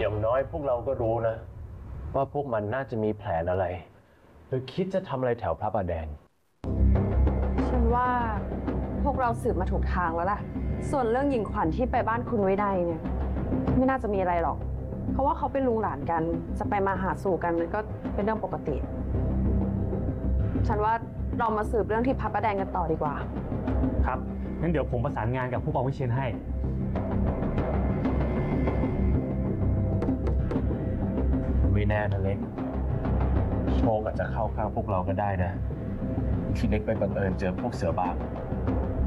อย่างน้อยพวกเราก็รู้นะว่าพวกมันน่าจะมีแผนอะไรหรือคิดจะทำอะไรแถวพระประแดงฉันว่าพวกเราสืบมาถูกทางแล้วล่ะส่วนเรื่องหญิงขวัญที่ไปบ้านคุณไว้ได้เนี่ยไม่น่าจะมีอะไรหรอกเพราะว่าเขาเป็นลุงหลานกันจะไปมาหาสู่กันมันก็เป็นเรื่องปกติฉันว่าเรามาสืบเรื่องที่พระประแดงกันต่อดีกว่าครับงั้นเดี๋ยวผมประสานงานกับผู้กองวิเชียรให้ไม่แน่นะเล็กโชคอาจจะเข้าข้างพวกเราก็ได้นะที่เล็กไปบังเอิญเจอพวกเสือบาง